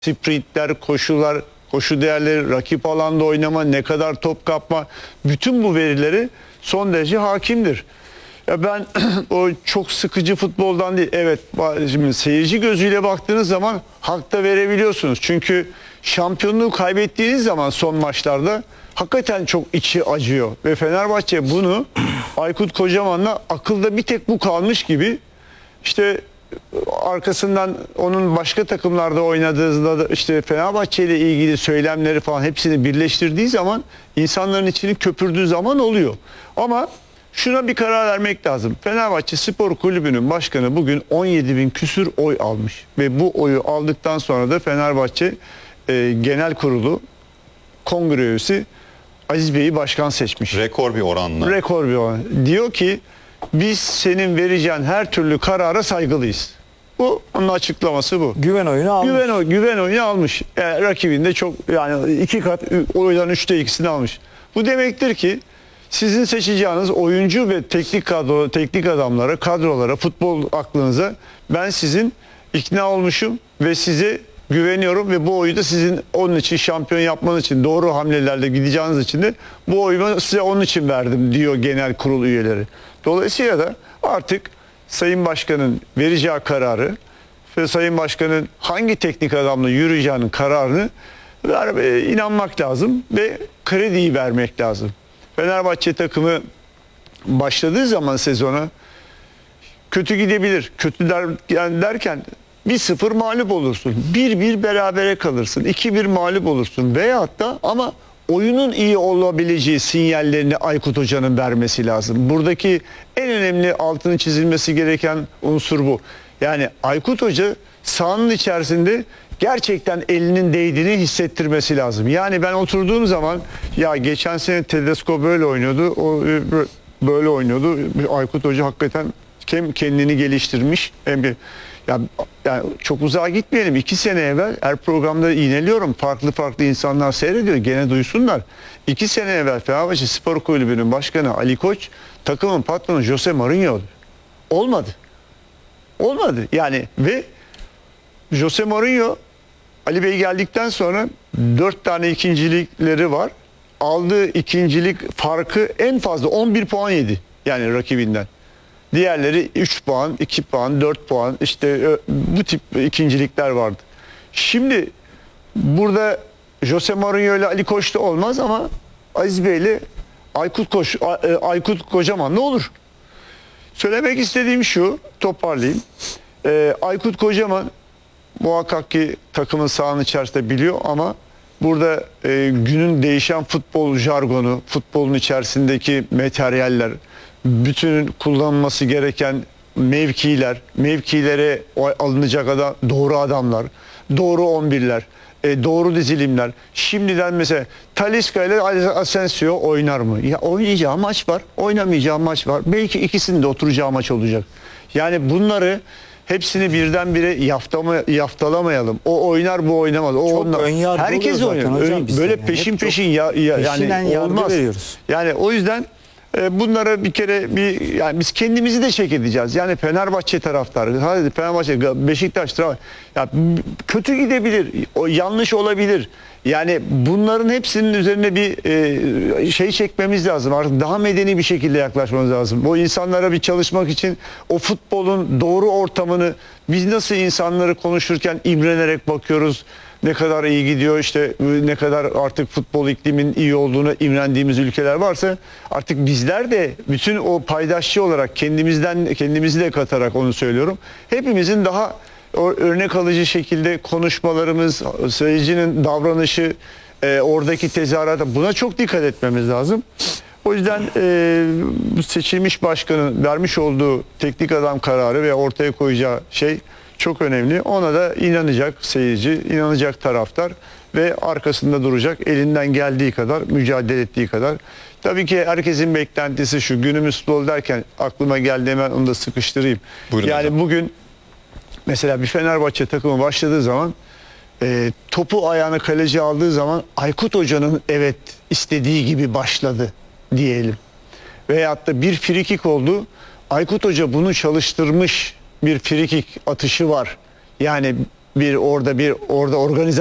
sprintler, koşular, koşu değerleri, rakip alanda oynama, ne kadar top kapma, bütün bu verileri son derece hakimdir. Ya ben o çok sıkıcı futboldan değil. Evet, şimdi seyirci gözüyle baktığınız zaman hak da verebiliyorsunuz. Çünkü şampiyonluğu kaybettiğiniz zaman son maçlarda hakikaten çok içi acıyor. Ve Fenerbahçe bunu Aykut Kocaman'la akılda bir tek bu kalmış gibi, işte arkasından onun başka takımlarda oynadığında da işte Fenerbahçe ile ilgili söylemleri falan hepsini birleştirdiği zaman insanların içini köpürdüğü zaman oluyor. Ama şuna bir karar vermek lazım. Fenerbahçe Spor Kulübü'nün başkanı bugün 17 bin küsür oy almış. Ve bu oyu aldıktan sonra da Fenerbahçe Genel Kurulu Kongre üyesi Aziz Bey'i başkan seçmiş. Rekor bir oranla. Rekor bir oran. Diyor ki biz senin vereceğin her türlü karara saygılıyız. Bu onun açıklaması bu. Güven oyunu almış. Güven oyunu almış. Rakibinde çok, yani 2 kat oydan 3'te 2'sini almış. Bu demektir ki sizin seçeceğiniz oyuncu ve teknik adamlara, kadrolara, futbol aklınıza ben sizin ikna olmuşum ve size güveniyorum ve bu oyu da sizin onun için, şampiyon yapmanız için, doğru hamlelerle gideceğiniz için de bu oyumu size onun için verdim diyor genel kurul üyeleri. Dolayısıyla da artık Sayın Başkan'ın vereceği kararı ve Sayın Başkan'ın hangi teknik adamla yürüyeceğinin kararını inanmak lazım ve krediyi vermek lazım. Fenerbahçe takımı başladığı zaman sezona kötü gidebilir. Kötü derken 1-0 mağlup olursun. 1-1 berabere kalırsın. 2-1 mağlup olursun. Veyahut da ama oyunun iyi olabileceği sinyallerini Aykut Hoca'nın vermesi lazım. Buradaki en önemli altını çizilmesi gereken unsur bu. Yani Aykut Hoca sahanın içerisinde gerçekten elinin değdiğini hissettirmesi lazım. Yani ben oturduğum zaman ya geçen sene Tedesco böyle oynuyordu, o böyle oynuyordu. Aykut Hoca hakikaten hem kendini geliştirmiş hem de yani çok uzağa gitmeyelim. 2 sene evvel her programda iğneliyorum. Farklı insanlar seyrediyor. Gene duysunlar. 2 sene evvel Fenerbahçe Spor Kulübü'nün başkanı Ali Koç, takımın patronu Jose Mourinho'du. Olmadı. Yani ve Jose Mourinho, Ali Bey geldikten sonra 4 tane ikincilikleri var. Aldığı ikincilik farkı en fazla 11 puan yedi. Yani rakibinden. Diğerleri 3 puan, 2 puan, 4 puan, işte bu tip ikincilikler vardı. Şimdi burada Jose Mourinho ile Ali Koç da olmaz ama Aziz Bey ile Aykut Kocaman ne olur? Söylemek istediğim şu, toparlayayım. Aykut Kocaman muhakkak ki takımın sahanın içerisinde biliyor ama burada günün değişen futbol jargonu, futbolun içerisindeki materyaller, bütün kullanılması gereken mevkiler, mevkilere alınacak doğru adamlar, doğru 11'ler, doğru dizilimler. Şimdiden mesela Talisca ile Asensio oynar mı? Ya oynayacağı maç var, oynamayacağı maç var. Belki ikisinin de oturacağı maç olacak. Yani bunları hepsini birdenbire yaftalamayalım. O oynar, bu oynamaz. O çok onlar. Herkes oynar. Böyle peşin yani olmaz. Yani o yüzden bunlara bir kere yani biz kendimizi de çek edeceğiz. Yani Fenerbahçe taraftarı, hadi Fenerbahçe, Beşiktaş taraftarı, ya kötü gidebilir, o yanlış olabilir. Yani bunların hepsinin üzerine bir şey çekmemiz lazım. Artık daha medeni bir şekilde yaklaşmamız lazım. O insanlara bir çalışmak için o futbolun doğru ortamını, biz nasıl insanları konuşurken imrenerek bakıyoruz. Ne kadar iyi gidiyor, işte ne kadar artık futbol iklimin iyi olduğunu imrendiğimiz ülkeler varsa artık bizler de bütün o paydaşçı olarak kendimizi de katarak onu söylüyorum. Hepimizin daha örnek alıcı şekilde konuşmalarımız, seyircinin davranışı, oradaki tezahürata, buna çok dikkat etmemiz lazım. O yüzden seçilmiş başkanın vermiş olduğu teknik adam kararı ve ortaya koyacağı şey çok önemli. Ona da inanacak seyirci, inanacak taraftar ve arkasında duracak, elinden geldiği kadar, mücadele ettiği kadar. Tabii ki herkesin beklentisi şu, günümüz futbol derken aklıma geldi, hemen onu da sıkıştırayım. Buyurun yani hocam. Bugün mesela bir Fenerbahçe takımı başladığı zaman topu ayağına kaleci aldığı zaman Aykut Hoca'nın evet istediği gibi başladı diyelim. Veyahut da bir frikik oldu. Aykut Hoca bunu çalıştırmış, bir frikik atışı var. Yani bir orada organize